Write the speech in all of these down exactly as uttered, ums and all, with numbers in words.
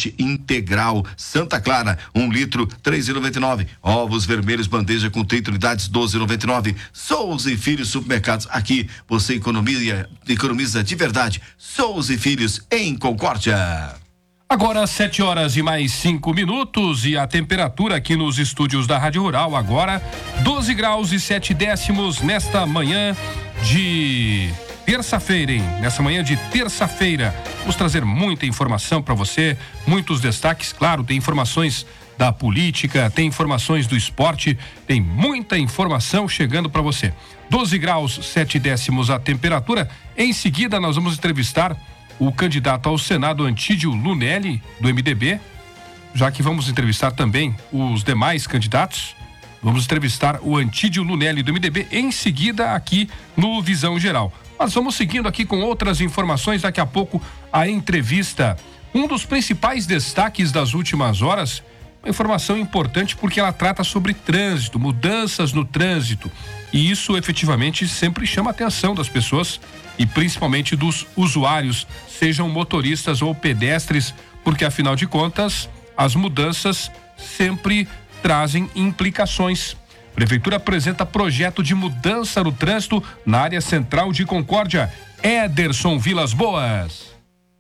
Leite integral Santa Clara, um litro, três e noventa e nove. Ovos vermelhos bandeja com trinta unidades, doze e noventa e nove. Souza e Filhos Supermercados, aqui você economiza, economiza de verdade. Souza e Filhos em Concórdia. Agora sete horas e mais cinco minutos e a temperatura aqui nos estúdios da Rádio Rural agora doze graus e sete décimos nesta manhã de terça-feira, hein? Nessa manhã de terça-feira, vamos trazer muita informação para você, muitos destaques, claro, tem informações da política, tem informações do esporte, tem muita informação chegando para você. doze graus, sete décimos a temperatura. Em seguida, nós vamos entrevistar o candidato ao Senado Antídio Lunelli, do M D B, já que vamos entrevistar também os demais candidatos. Vamos entrevistar o Antídio Lunelli, do M D B, em seguida aqui no Visão Geral. Mas vamos seguindo aqui com outras informações, daqui a pouco a entrevista. Um dos principais destaques das últimas horas, uma informação importante porque ela trata sobre trânsito, mudanças no trânsito. E isso efetivamente sempre chama a atenção das pessoas e principalmente dos usuários, sejam motoristas ou pedestres, porque afinal de contas, as mudanças sempre trazem implicações. A Prefeitura apresenta projeto de mudança no trânsito na área central de Concórdia. Ederson Vilas Boas.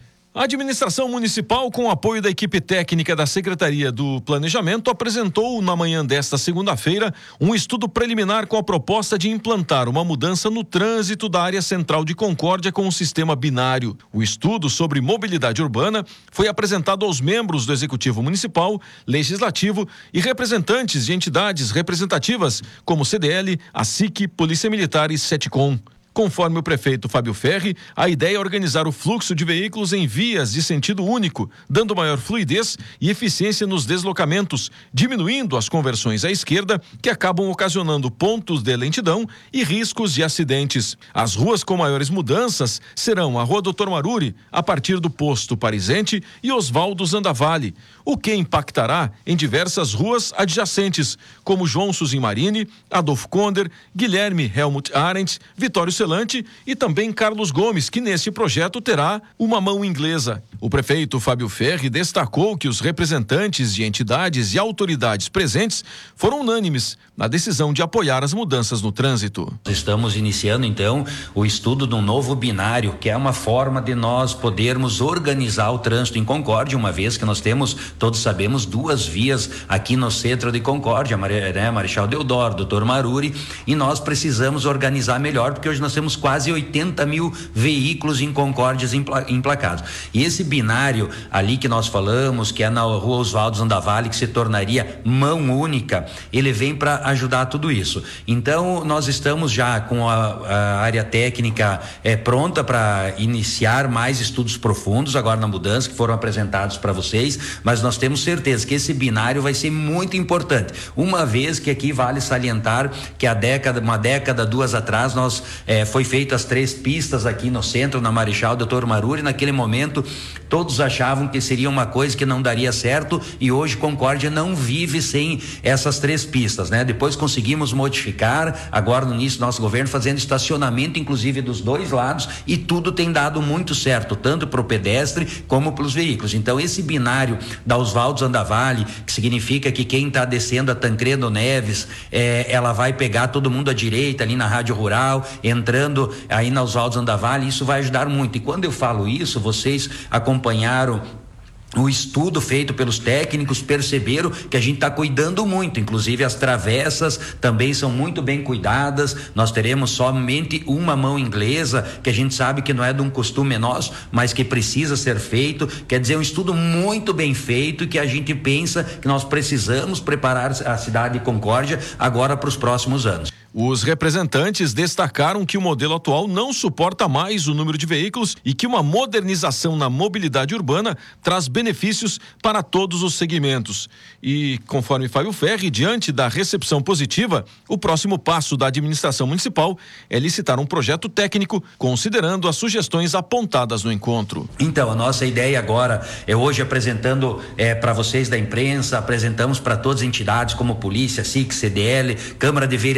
A administração municipal, com o apoio da equipe técnica da Secretaria do Planejamento, apresentou na manhã desta segunda-feira um estudo preliminar com a proposta de implantar uma mudança no trânsito da área central de Concórdia com um sistema binário. O estudo sobre mobilidade urbana foi apresentado aos membros do Executivo Municipal, Legislativo e representantes de entidades representativas como C D L, a S I C, Polícia Militar e SETCOM. Conforme o prefeito Fábio Ferri, a ideia é organizar o fluxo de veículos em vias de sentido único, dando maior fluidez e eficiência nos deslocamentos, diminuindo as conversões à esquerda, que acabam ocasionando pontos de lentidão e riscos de acidentes. As ruas com maiores mudanças serão a Rua Doutor Maruri, a partir do posto Parizente, e Oswaldo Zandavalle, o que impactará em diversas ruas adjacentes, como João Suzin Marini, Adolfo Konder, Guilherme Helmut Arendt, Vitório Celante e também Carlos Gomes, que neste projeto terá uma mão inglesa. O prefeito Fábio Ferri destacou que os representantes de entidades e autoridades presentes foram unânimes na decisão de apoiar as mudanças no trânsito. Estamos iniciando então o estudo de um novo binário, que é uma forma de nós podermos organizar o trânsito em Concórdia, uma vez que nós temos, todos sabemos, duas vias aqui no centro de Concórdia, né, Marechal Deodoro, Doutor Maruri, e nós precisamos organizar melhor, porque hoje nós temos quase oitenta mil veículos em Concórdias emplacados. E esse binário ali que nós falamos, que é na Rua Oswaldo Zandavalle, que se tornaria mão única, ele vem para ajudar tudo isso. Então, nós estamos já com a, a área técnica é, pronta para iniciar mais estudos profundos agora na mudança, que foram apresentados para vocês, mas nós temos certeza que esse binário vai ser muito importante, uma vez que aqui vale salientar que a década, uma década, duas atrás, nós é, foi feito as três pistas aqui no centro, na Marechal Doutor Maruri. Naquele momento todos achavam que seria uma coisa que não daria certo, e hoje Concórdia não vive sem essas três pistas, né? Depois conseguimos modificar, agora no início do nosso governo, fazendo estacionamento inclusive dos dois lados, e tudo tem dado muito certo, tanto para o pedestre como para os veículos. Então esse binário da Oswaldo Zandavalle, que significa que quem está descendo a Tancredo Neves, é, ela vai pegar todo mundo à direita ali na Rádio Rural, entrando aí na Oswaldo Zandavalle, isso vai ajudar muito. E quando eu falo isso, vocês acompanharam o estudo feito pelos técnicos, perceberam que a gente está cuidando muito, inclusive as travessas também são muito bem cuidadas. Nós teremos somente uma mão inglesa, que a gente sabe que não é de um costume nosso, mas que precisa ser feito. Quer dizer, um estudo muito bem feito, que a gente pensa que nós precisamos preparar a cidade de Concórdia agora para os próximos anos. Os representantes destacaram que o modelo atual não suporta mais o número de veículos e que uma modernização na mobilidade urbana traz benefícios para todos os segmentos. E, conforme Fábio Ferri, diante da recepção positiva, o próximo passo da administração municipal é licitar um projeto técnico, considerando as sugestões apontadas no encontro. Então, a nossa ideia agora é hoje apresentando é, para vocês da imprensa, apresentamos para todas as entidades como Polícia, S I C, C D L, Câmara de Vereadores,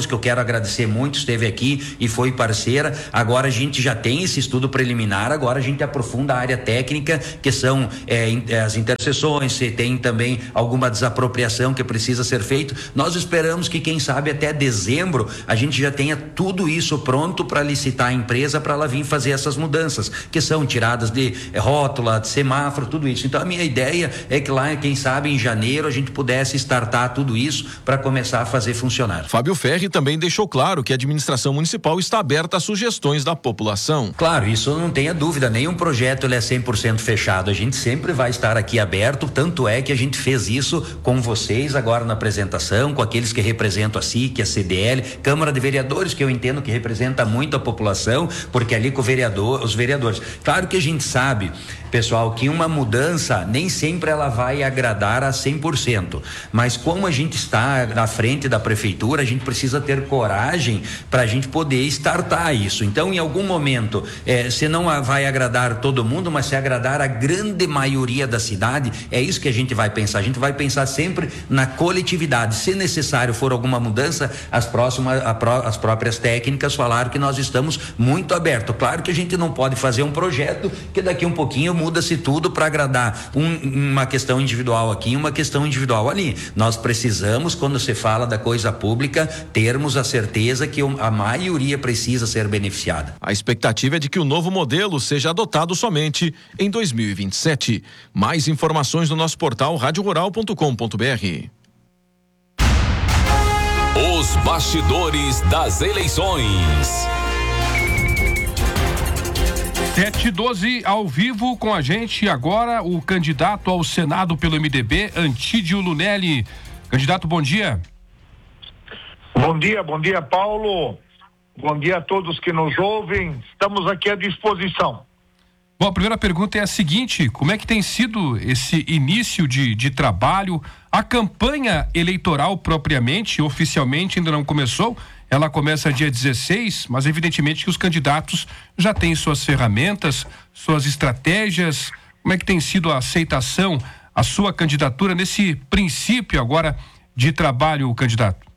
que eu quero agradecer muito, esteve aqui e foi parceira. Agora a gente já tem esse estudo preliminar, agora a gente aprofunda a área técnica, que são é, as interseções, se tem também alguma desapropriação que precisa ser feito. Nós esperamos que, quem sabe, até dezembro a gente já tenha tudo isso pronto para licitar a empresa, para ela vir fazer essas mudanças, que são tiradas de rótula, de semáforo, tudo isso. Então a minha ideia é que lá, quem sabe, em janeiro a gente pudesse startar tudo isso para começar a fazer funcionar. Fábio Ferri também deixou claro que a administração municipal está aberta a sugestões da população. Claro, isso não tenha dúvida, nenhum projeto ele é cem por cento fechado, a gente sempre vai estar aqui aberto, tanto é que a gente fez isso com vocês agora na apresentação, com aqueles que representam a S I C, a C D L, Câmara de Vereadores, que eu entendo que representa muito a população, porque ali com o vereador, os vereadores. Claro que a gente sabe, pessoal, que uma mudança nem sempre ela vai agradar a cem por cento, mas como a gente está na frente da prefeitura, a gente precisa ter coragem para a gente poder startar isso. Então, em algum momento, eh, se não vai agradar todo mundo, mas se agradar a grande maioria da cidade, é isso que a gente vai pensar. A gente vai pensar sempre na coletividade. Se necessário for alguma mudança, as próximas, a pró, as próprias técnicas falaram que nós estamos muito abertos. Claro que a gente não pode fazer um projeto que daqui um pouquinho muda-se tudo para agradar um, uma questão individual aqui, uma questão individual ali. Nós precisamos, quando se fala da coisa pública, termos a certeza que a maioria precisa ser beneficiada. A expectativa é de que o novo modelo seja adotado somente em dois mil e vinte e sete. Mais informações no nosso portal rádio rural ponto com ponto br. Os bastidores das eleições. sete e doze ao vivo com a gente agora o candidato ao Senado pelo M D B, Antídio Lunelli. Candidato, bom dia. Bom dia, bom dia, Paulo. Bom dia a todos que nos ouvem. Estamos aqui à disposição. Bom, a primeira pergunta é a seguinte: como é que tem sido esse início de, de trabalho? A campanha eleitoral propriamente, oficialmente ainda não começou. Ela começa dia dezesseis, mas evidentemente que os candidatos já têm suas ferramentas, suas estratégias. Como é que tem sido a aceitação, a sua candidatura nesse princípio agora de trabalho, candidato?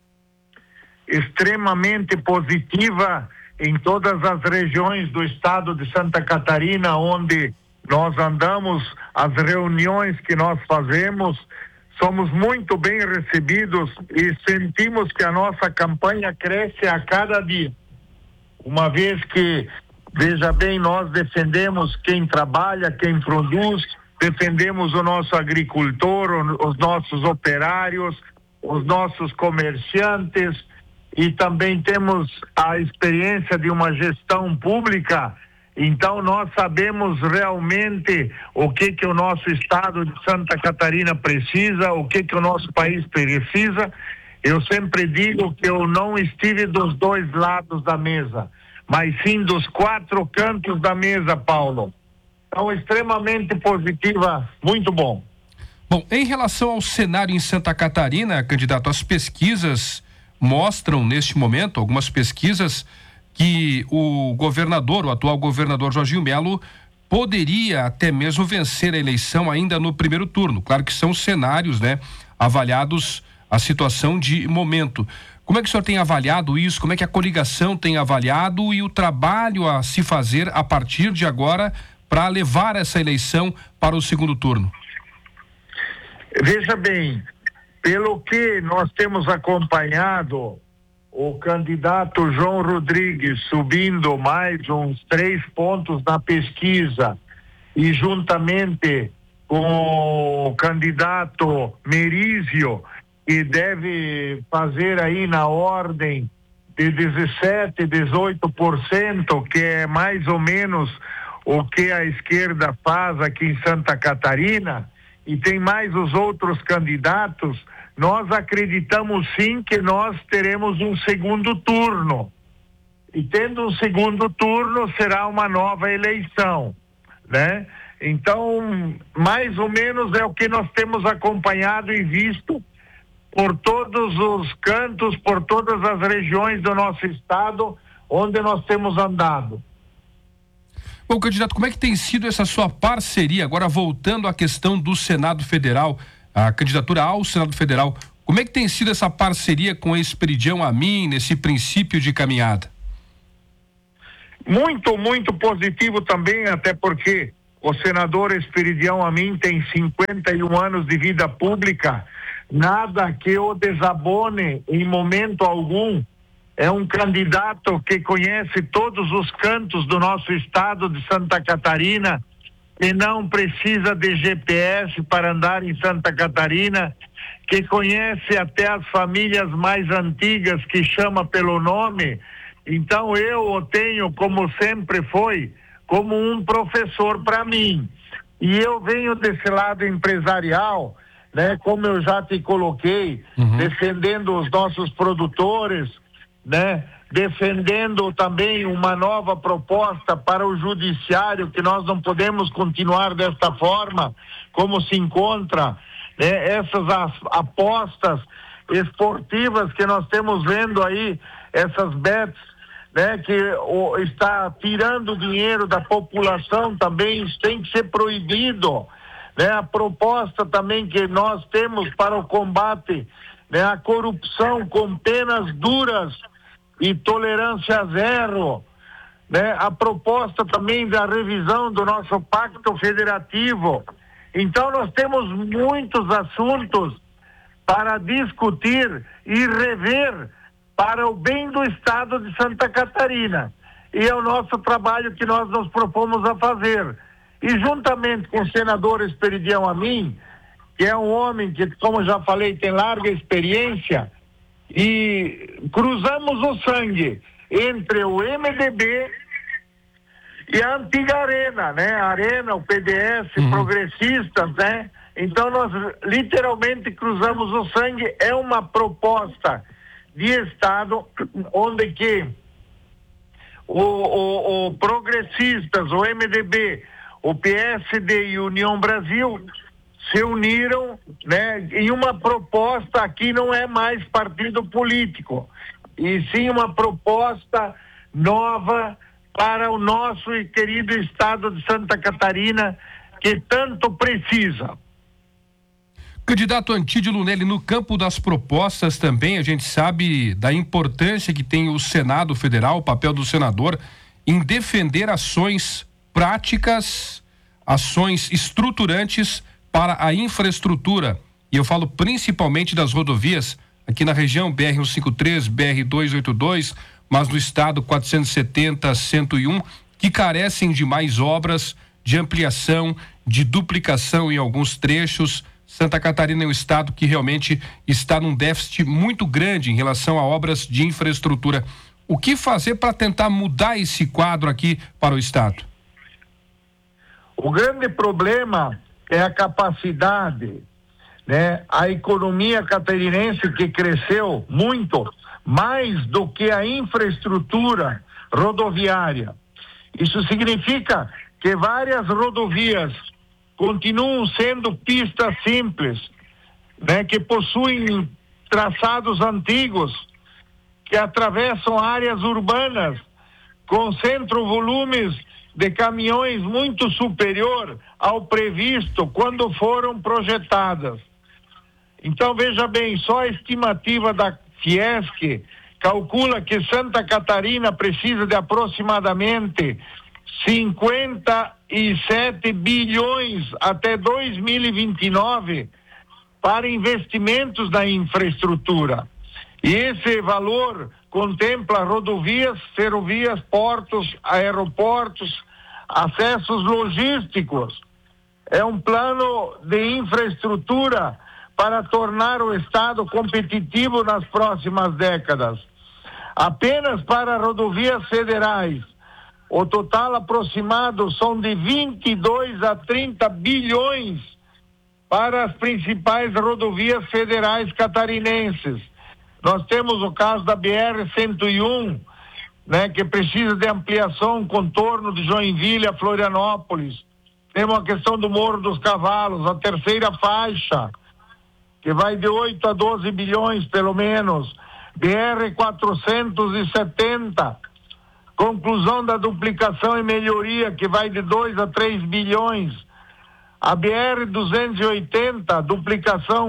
Extremamente positiva em todas as regiões do estado de Santa Catarina, onde nós andamos, as reuniões que nós fazemos, somos muito bem recebidos e sentimos que a nossa campanha cresce a cada dia. Uma vez que, veja bem, nós defendemos quem trabalha, quem produz, defendemos o nosso agricultor, os nossos operários, os nossos comerciantes, e também temos a experiência de uma gestão pública. Então nós sabemos realmente o que que o nosso estado de Santa Catarina precisa, o que que o nosso país precisa. Eu sempre digo que eu não estive dos dois lados da mesa, mas sim dos quatro cantos da mesa, Paulo. Então, extremamente positiva, muito bom. Bom, em relação ao cenário em Santa Catarina, candidato, as pesquisas mostram neste momento, algumas pesquisas, que o governador, o atual governador Jorginho Melo, poderia até mesmo vencer a eleição ainda no primeiro turno. Claro que são cenários, né, avaliados a situação de momento. Como é que o senhor tem avaliado isso? Como é que a coligação tem avaliado e o trabalho a se fazer a partir de agora para levar essa eleição para o segundo turno? Veja bem, pelo que nós temos acompanhado, o candidato João Rodrigues subindo mais uns três pontos na pesquisa e juntamente com o candidato Merizio, que deve fazer aí na ordem de dezessete, dezoito por cento, que é mais ou menos o que a esquerda faz aqui em Santa Catarina, e tem mais os outros candidatos. Nós acreditamos sim que nós teremos um segundo turno. E tendo um segundo turno, será uma nova eleição, né? Então, mais ou menos é o que nós temos acompanhado e visto por todos os cantos, por todas as regiões do nosso estado, onde nós temos andado. Bom, candidato, como é que tem sido essa sua parceria, agora voltando à questão do Senado Federal, a candidatura ao Senado Federal Como é que tem sido essa parceria com a Esperidião Amin nesse princípio de caminhada? Muito, muito positivo também, até porque o senador Esperidião Amin tem cinquenta e um anos de vida pública, nada que o desabone em momento algum. É um candidato que conhece todos os cantos do nosso estado de Santa Catarina e não precisa de G P S para andar em Santa Catarina, que conhece até as famílias mais antigas, que chama pelo nome. Então eu o tenho, como sempre foi, como um professor para mim. E eu venho desse lado empresarial, né, como eu já te coloquei, uhum. defendendo os nossos produtores, né, defendendo também uma nova proposta para o judiciário, que nós não podemos continuar desta forma, como se encontra, né, essas as, apostas esportivas que nós temos vendo aí, essas bets, né, que o, está tirando dinheiro da população também, isso tem que ser proibido, né, a proposta também que nós temos para o combate, né, à corrupção com penas duras e tolerância zero, né, a proposta também da revisão do nosso pacto federativo. Então nós temos muitos assuntos para discutir e rever para o bem do estado de Santa Catarina. E é o nosso trabalho que nós nos propomos a fazer. E juntamente com o senador Esperidião Amin, que é um homem que, como já falei, tem larga experiência, e cruzamos o sangue entre o M D B e a antiga Arena, né? A Arena, o P D S, uhum. progressistas, né? Então nós literalmente cruzamos o sangue. É uma proposta de Estado onde que o, o, o progressistas, o M D B, o P S D e União Brasil se uniram, né, em uma proposta. Aqui não é mais partido político, e sim uma proposta nova para o nosso querido estado de Santa Catarina, que tanto precisa. Candidato Antídio Lunelli, no campo das propostas também a gente sabe da importância que tem o Senado Federal, o papel do senador em defender ações práticas, ações estruturantes para a infraestrutura, e eu falo principalmente das rodovias aqui na região B R cento e cinquenta e três, B R duzentos e oitenta e dois, mas no estado quatrocentos e setenta, cento e um, que carecem de mais obras, de ampliação, de duplicação em alguns trechos. Santa Catarina é um estado que realmente está num déficit muito grande em relação a obras de infraestrutura. O que fazer para tentar mudar esse quadro aqui para o estado? O grande problema é a capacidade, né? A economia catarinense, que cresceu muito, mais do que a infraestrutura rodoviária. Isso significa que várias rodovias continuam sendo pistas simples, né? Que possuem traçados antigos, que atravessam áreas urbanas, concentram volumes de caminhões muito superior ao previsto quando foram projetadas. Então veja bem, só a estimativa da Fiesc calcula que Santa Catarina precisa de aproximadamente cinquenta e sete bilhões até dois mil e vinte e nove para investimentos na infraestrutura. E esse valor contempla rodovias, ferrovias, portos, aeroportos, acessos logísticos. É um plano de infraestrutura para tornar o estado competitivo nas próximas décadas. Apenas para rodovias federais, o total aproximado são de vinte e dois a trinta bilhões para as principais rodovias federais catarinenses. Nós temos o caso da B R cento e um, né, que precisa de ampliação, contorno de Joinville a Florianópolis. Temos a questão do Morro dos Cavalos, a terceira faixa, que vai de oito a doze bilhões pelo menos. B R quatrocentos e setenta, conclusão da duplicação e melhoria, que vai de dois a três bilhões. A B R duzentos e oitenta, duplicação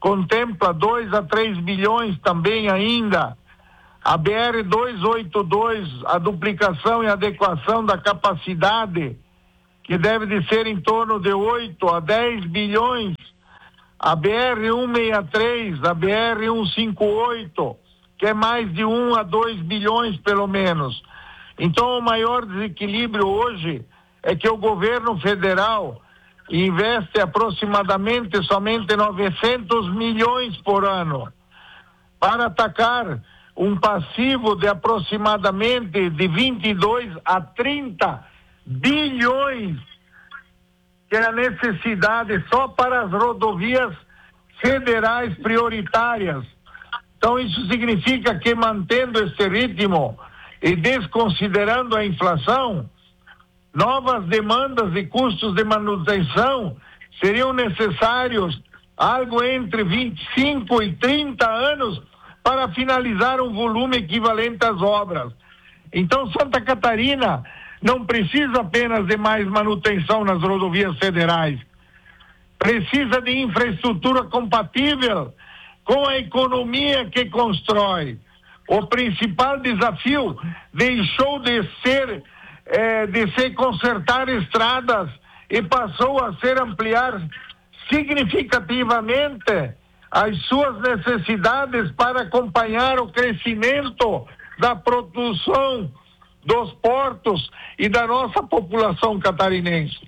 contempla dois a três bilhões também ainda. A B R duzentos e oitenta e dois, a duplicação e adequação da capacidade, que deve de ser em torno de oito a dez bilhões. A B R cento e sessenta e três, a B R cento e cinquenta e oito, que é mais de um a dois bilhões pelo menos. Então o maior desequilíbrio hoje é que o governo federal investe aproximadamente somente novecentos milhões por ano para atacar um passivo de aproximadamente de vinte e dois a trinta bilhões, que é a necessidade só para as rodovias federais prioritárias. Então isso significa que, mantendo esse ritmo e desconsiderando a inflação, novas demandas e custos de manutenção seriam necessários algo entre vinte e cinco e trinta anos para finalizar um volume equivalente às obras. Então Santa Catarina não precisa apenas de mais manutenção nas rodovias federais, precisa de infraestrutura compatível com a economia que constrói. O principal desafio deixou de ser É, de se consertar estradas e passou a ser ampliar significativamente as suas necessidades para acompanhar o crescimento da produção dos portos e da nossa população catarinense.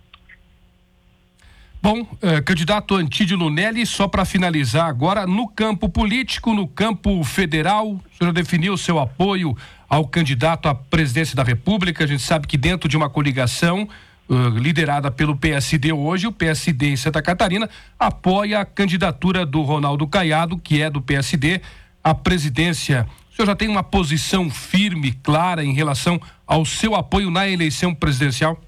Bom, eh, candidato Antídio Lunelli, só para finalizar agora, no campo político, no campo federal, o senhor definiu o seu apoio ao candidato à presidência da República. A gente sabe que dentro de uma coligação uh, liderada pelo P S D hoje, o P S D em Santa Catarina apoia a candidatura do Ronaldo Caiado, que é do P S D, à presidência. O senhor já tem uma posição firme, clara em relação ao seu apoio na eleição presidencial?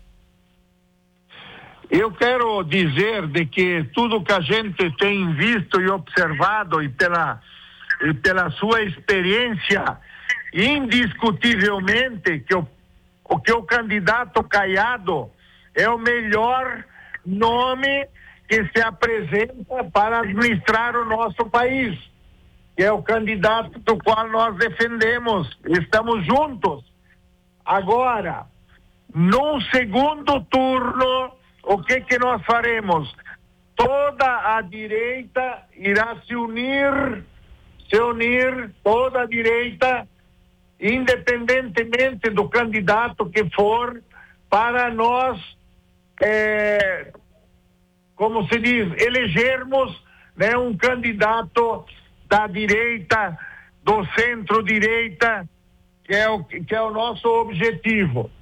Eu quero dizer de que tudo que a gente tem visto e observado, e pela, e pela sua experiência, indiscutivelmente que o, o que o candidato Caiado é o melhor nome que se apresenta para administrar o nosso país, que é o candidato do qual nós defendemos, estamos juntos. Agora, num segundo turno, o que que nós faremos? Toda a direita irá se unir, se unir, toda a direita, independentemente do candidato que for, para nós, é, como se diz, elegermos, né, um candidato da direita, do centro-direita, que é o, que é o nosso objetivo.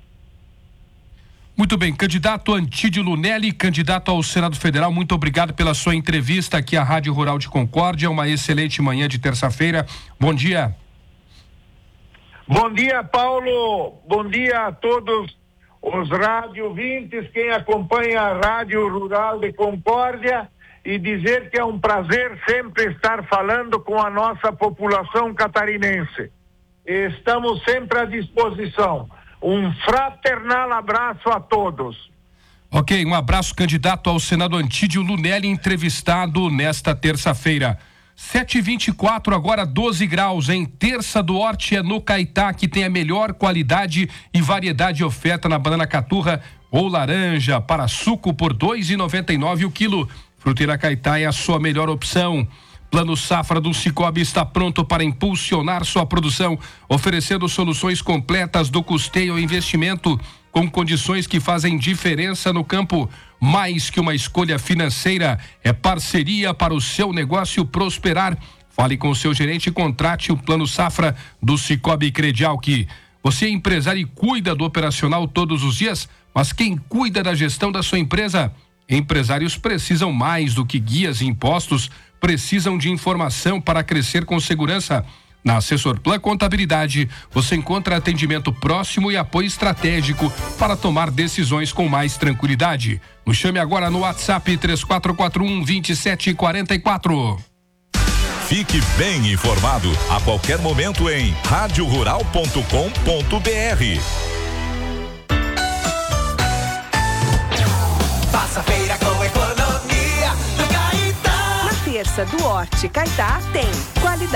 Muito bem, candidato Antídio Lunelli, candidato ao Senado Federal, muito obrigado pela sua entrevista aqui à Rádio Rural de Concórdia. Uma excelente manhã de terça-feira. Bom dia. Bom dia, Paulo. Bom dia a todos os rádio ouvintes, quem acompanha a Rádio Rural de Concórdia, e dizer que é um prazer sempre estar falando com a nossa população catarinense. Estamos sempre à disposição. Um fraternal abraço a todos. Ok, um abraço, candidato ao Senado Antídio Lunelli, entrevistado nesta terça-feira. sete e vinte e quatro, agora doze graus, em Terça do Horte é no Caetá, que tem a melhor qualidade e variedade de oferta na banana caturra ou laranja para suco por dois e noventa e nove o quilo. Fruteira Caetá é a sua melhor opção. Plano Safra do Cicobi está pronto para impulsionar sua produção, oferecendo soluções completas do custeio e investimento, com condições que fazem diferença no campo. Mais que uma escolha financeira, é parceria para o seu negócio prosperar. Fale com o seu gerente e contrate o Plano Safra do Cicobi Credial, que você é empresário e cuida do operacional todos os dias, mas quem cuida da gestão da sua empresa? Empresários precisam mais do que guias e impostos, precisam de informação para crescer com segurança. Na Assessor Plan Contabilidade, você encontra atendimento próximo e apoio estratégico para tomar decisões com mais tranquilidade. Nos chame agora no WhatsApp três quatro quatro um, dois sete quatro quatro. Fique bem informado a qualquer momento em rádio rural ponto com ponto br. Faça feira com economia do Caetá. Na terça linguiça do Horti Caetá tem qualidade.